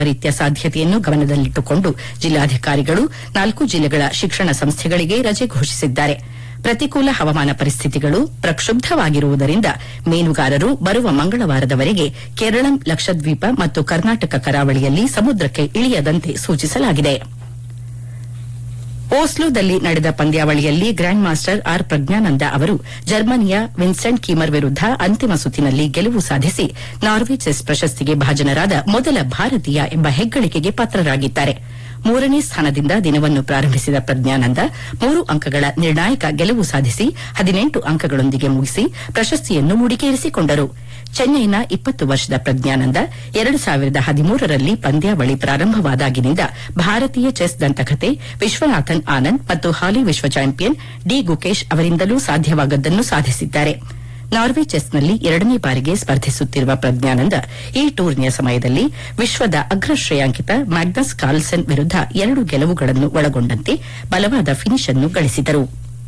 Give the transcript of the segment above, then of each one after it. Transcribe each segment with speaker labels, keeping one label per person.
Speaker 1: ರೀತಿಯ ಸಾಧ್ಯತೆಯನ್ನು ಗಮನದಲ್ಲಿಟ್ಟುಕೊಂಡು ಜಿಲ್ಲಾಧಿಕಾರಿಗಳು 4 ಜಿಲ್ಲೆಗಳ ಶಿಕ್ಷಣ ಸಂಸ್ಥೆಗಳಿಗೆ ರಜೆ ಘೋಷಿಸಿದ್ದಾರೆ. ಪ್ರತಿಕೂಲ ಹವಾಮಾನ ಪರಿಸ್ಥಿತಿಗಳು ಪ್ರಕ್ಷುಬ್ಧವಾಗಿರುವುದರಿಂದ ಮೀನುಗಾರರು ಬರುವ ಮಂಗಳವಾರದವರೆಗೆ ಕೇರಳಂ, ಲಕ್ಷದ್ವೀಪ ಮತ್ತು ಕರ್ನಾಟಕ ಕರಾವಳಿಯಲ್ಲಿ ಸಮುದ್ರಕ್ಕೆ ಇಳಿಯದಂತೆ ಸೂಚಿಸಲಾಗಿದೆ. ಓಸ್ಲೋದಲ್ಲಿ ನಡೆದ ಪಂದ್ಯಾವಳಿಯಲ್ಲಿ ಗ್ರ್ಯಾಂಡ್ ಮಾಸ್ಟರ್ ಆರ್ ಪ್ರಜ್ಞಾನಂದ ಅವರು ಜರ್ಮನಿಯ ವಿನ್ಸೆಂಟ್ ಕೀಮರ್ ವಿರುದ್ಧ ಅಂತಿಮ ಸುತ್ತಿನಲ್ಲಿ ಗೆಲುವು ಸಾಧಿಸಿ ನಾರ್ವೆ ಚೆಸ್ ಪ್ರಶಸ್ತಿಗೆ ಭಾಜನರಾದ ಮೊದಲ ಭಾರತೀಯ ಎಂಬ ಹೆಗ್ಗಳಿಕೆಗೆ ಪಾತ್ರರಾಗಿದ್ದಾರೆ. 3ನೇ ಸ್ಥಾನದಿಂದ ದಿನವನ್ನು ಪ್ರಾರಂಭಿಸಿದ ಪ್ರಜ್ಞಾನಂದ 3 ಅಂಕಗಳ ನಿರ್ಣಾಯಕ ಗೆಲುವು ಸಾಧಿಸಿ 18 ಅಂಕಗಳೊಂದಿಗೆ ಮುಗಿಸಿ ಪ್ರಶಸ್ತಿಯನ್ನು ಮುಡಿಗೇರಿಸಿಕೊಂಡರು. ಚೆನ್ನೈನ 20 ವರ್ಷದ ಪ್ರಜ್ಞಾನಂದ 2013ರಲ್ಲಿ ಪಂದ್ಯಾವಳಿ ಪ್ರಾರಂಭವಾದಾಗಿನಿಂದ ಭಾರತೀಯ ಚೆಸ್ ದಂತಕತೆ ವಿಶ್ವನಾಥನ್ ಆನಂದ್ ಮತ್ತು ಹಾಲಿ ವಿಶ್ವ ಚಾಂಪಿಯನ್ ಡಿ ಗುಕೇಶ್ ಅವರಿಂದಲೂ ಸಾಧ್ಯವಾಗದ್ದನ್ನು ಸಾಧಿಸಿದ್ದಾರೆ. ನಾರ್ವೆ ಚೆಸ್ನಲ್ಲಿ 2ನೇ ಬಾರಿಗೆ ಸ್ಪರ್ಧಿಸುತ್ತಿರುವ ಪ್ರಜ್ಞಾನಂದ ಈ ಟೂರ್ನಿಯ ಸಮಯದಲ್ಲಿ ವಿಶ್ವದ ಅಗ್ರ ಶ್ರೇಯಾಂಕಿತ ಮ್ಯಾಗ್ನಸ್ ಕಾರ್ಲ್ಸನ್ ವಿರುದ್ಧ 2 ಗೆಲುವುಗಳನ್ನು ಒಳಗೊಂಡಂತೆ ಬಲವಾದ ಫಿನಿಶ್ ಅನ್ನು ಗಳಿಸಿದರು.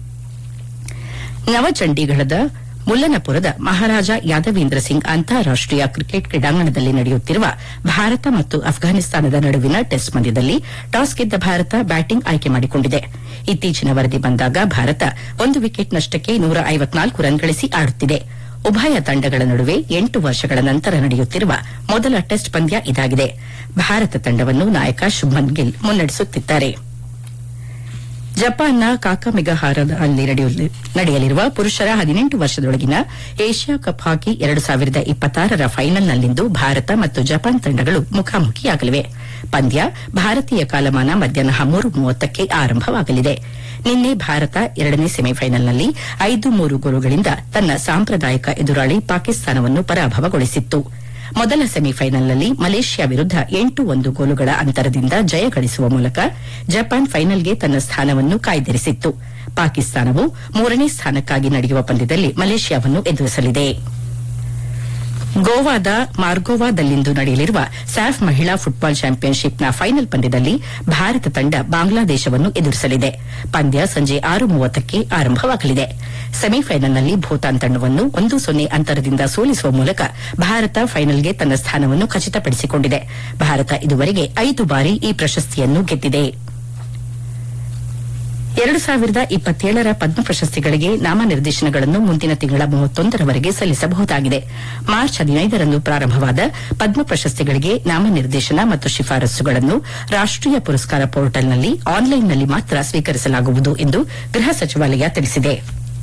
Speaker 1: ನವಚಂಡೀಗಢದ ಮುಲ್ಲನಪುರದ ಮಹಾರಾಜ ಯಾದವೇಂದ್ರ ಸಿಂಗ್ ಅಂತಾರಾಷ್ಟೀಯ ಕ್ರಿಕೆಟ್ ಕ್ರೀಡಾಂಗಣದಲ್ಲಿ ನಡೆಯುತ್ತಿರುವ ಭಾರತ ಮತ್ತು ಅಫ್ಘಾನಿಸ್ತಾನದ ನಡುವಿನ ಟೆಸ್ಟ್ ಪಂದ್ಯದಲ್ಲಿ ಟಾಸ್ ಗೆದ್ದ ಭಾರತ ಬ್ಯಾಟಿಂಗ್ ಆಯ್ಕೆ ಮಾಡಿಕೊಂಡಿದೆ. ಇತ್ತೀಚಿನ ವರದಿ ಬಂದಾಗ ಭಾರತ 1 ವಿಕೆಟ್ ನಷ್ಟಕ್ಕೆ 154 ರನ್ ಗಳಿಸಿ ಆಡುತ್ತಿದೆ. ಉಭಯ ತಂಡಗಳ ನಡುವೆ 8 ವರ್ಷಗಳ ನಂತರ ನಡೆಯುತ್ತಿರುವ ಮೊದಲ ಟೆಸ್ಟ್ ಪಂದ್ಯ ಇದಾಗಿದೆ. ಭಾರತ ತಂಡವನ್ನು ನಾಯಕ ಶುಭ್ಮನ್ ಗಿಲ್ ಮುನ್ನಡೆಸುತ್ತಿದ್ದಾರೆ. ಜಪಾನ್ನ ಕಾಕಾಮಿಗಹಾರದಲ್ಲಿ ನಡೆಯಲಿರುವ ಪುರುಷರ 18 ವರ್ಷದೊಳಗಿನ ಏಷ್ಯಾ ಕಪ್ ಹಾಕಿ 2026ರ ಫೈನಲ್ನಲ್ಲಿಂದು ಭಾರತ ಮತ್ತು ಜಪಾನ್ ತಂಡಗಳು ಮುಖಾಮುಖಿಯಾಗಲಿವೆ. ಪಂದ್ಯ ಭಾರತೀಯ ಕಾಲಮಾನ ಮಧ್ಯಾಹ್ನ 3:30ಕ್ಕೆ ಆರಂಭವಾಗಲಿದೆ. ನಿನ್ನೆ ಭಾರತ 2ನೇ ಸೆಮಿಫೈನಲ್ನಲ್ಲಿ 5-3 ಗೋಲುಗಳಿಂದ ತನ್ನ ಸಾಂಪ್ರದಾಯಿಕ ಎದುರಾಳಿ ಪಾಕಿಸ್ತಾನವನ್ನು ಪರಾಭವಗೊಳಿಸಿತ್ತು. ಮೊದಲ ಸೆಮಿಫೈನಲ್ನಲ್ಲಿ ಮಲೇಷ್ಯಾ ವಿರುದ್ಧ 8-1 ಗೋಲುಗಳ ಅಂತರದಿಂದ ಜಯ ಗಳಿಸುವ ಮೂಲಕ ಜಪಾನ್ ಫೈನಲ್ಗೆ ತನ್ನ ಸ್ಥಾನವನ್ನು ಕಾಯ್ದಿರಿಸಿತ್ತು. ಪಾಕಿಸ್ತಾನವು 3ನೇ ಸ್ಥಾನಕ್ಕಾಗಿ ನಡೆಯುವ ಪಂದ್ಯದಲ್ಲಿ ಮಲೇಷ್ಯಾವನ್ನು ಎದುರಿಸಲಿದೆ. ಗೋವಾದ ಮಾರ್ಗೋವಾದಲ್ಲಿಂದು ನಡೆಯಲಿರುವ ಸ್ಯಾಫ್ ಮಹಿಳಾ ಫುಟ್ಬಾಲ್ ಚಾಂಪಿಯನ್ಶಿಪ್ನ ಫೈನಲ್ ಪಂದ್ಯದಲ್ಲಿ ಭಾರತ ತಂಡ ಬಾಂಗ್ಲಾದೇಶವನ್ನು ಎದುರಿಸಲಿದೆ. ಪಂದ್ಯ ಸಂಜೆ 6:30ಕ್ಕೆ ಆರಂಭವಾಗಲಿದೆ. ಸೆಮಿಫೈನಲ್ನಲ್ಲಿ ಭೂತಾನ್ ತಂಡವನ್ನು 1-0 ಅಂತರದಿಂದ ಸೋಲಿಸುವ ಮೂಲಕ ಭಾರತ ಫೈನಲ್ಗೆ ತನ್ನ ಸ್ಥಾನವನ್ನು ಖಚಿತಪಡಿಸಿಕೊಂಡಿದೆ. ಭಾರತ ಇದುವರೆಗೆ 5 ಬಾರಿ ಈ ಪ್ರಶಸ್ತಿಯನ್ನು ಗೆದ್ದಿದೆ. 2027ರ ಪದ್ಮ ಪ್ರಶಸ್ತಿಗಳಿಗೆ ನಾಮನಿರ್ದೇಶನಗಳನ್ನು ಮುಂದಿನ ತಿಂಗಳ 31ರವರೆಗೆ ಸಲ್ಲಿಸಬಹುದಾಗಿದೆ. ಮಾರ್ಚ್ 15ರಂದು ಪ್ರಾರಂಭವಾದ ಪದ್ಮ ಪ್ರಶಸ್ತಿಗಳಿಗೆ ನಾಮನಿರ್ದೇಶನ ಮತ್ತು ಶಿಫಾರಸುಗಳನ್ನು ರಾಷ್ಟೀಯ ಪುರಸ್ಕಾರ ಪೋರ್ಟಲ್ನಲ್ಲಿ ಆನ್ಲೈನ್ನಲ್ಲಿ ಮಾತ್ರ ಸ್ವೀಕರಿಸಲಾಗುವುದು ಎಂದು ಗೃಹ ಸಚಿವಾಲಯ ತಿಳಿಸಿದೆ.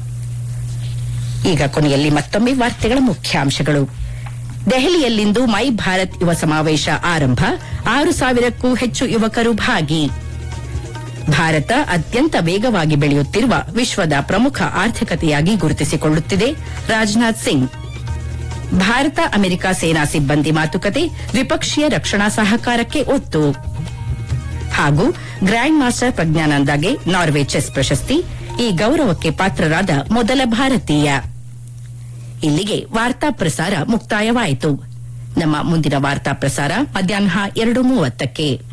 Speaker 1: ಈಗ ಕೊನೆಯಲ್ಲಿ ಮತ್ತೊಮ್ಮೆ ವಾರ್ತೆಗಳ ಮುಖ್ಯಾಂಶಗಳು. ದೆಹಲಿಯಲ್ಲಿಂದು ಮೈ ಭಾರತ್ ಯುವ ಸಮಾವೇಶ ಆರಂಭ, 6,000ಕ್ಕೂ ಹೆಚ್ಚು ಯುವಕರು ಭಾಗಿ. ಭಾರತ ಅತ್ಯಂತ ವೇಗವಾಗಿ ಬೆಳೆಯುತ್ತಿರುವ ವಿಶ್ವದ ಪ್ರಮುಖ ಆರ್ಥಿಕತೆಯಾಗಿ ಗುರುತಿಸಿಕೊಳ್ಳುತ್ತಿದೆ, ರಾಜನಾಥ್ ಸಿಂಗ್. ಭಾರತ ಅಮೆರಿಕ ಸೇನಾ ಸಿಬ್ಬಂದಿ ಮಾತುಕತೆ, ದ್ವಿಪಕ್ಷೀಯ ರಕ್ಷಣಾ ಸಹಕಾರಕ್ಕೆ ಒತ್ತು. ಹಾಗೂ ಗ್ರ್ಯಾಂಡ್ ಮಾಸ್ಟರ್ ಪ್ರಜ್ಞಾನಂದಗೆ ನಾರ್ವೆ ಚೆಸ್ ಪ್ರಶಸ್ತಿ, ಈ ಗೌರವಕ್ಕೆ ಪಾತ್ರರಾದ ಮೊದಲ ಭಾರತೀಯ. ಇಲ್ಲಿಗೆ ವಾರ್ತಾ ಪ್ರಸಾರ ಮುಕ್ತಾಯವಾಯಿತು. ನಮ್ಮ ಮುಂದಿನ ವಾರ್ತಾ ಪ್ರಸಾರ ಮಧ್ಯಾಹ್ನ 2:30ಕ್ಕೆ.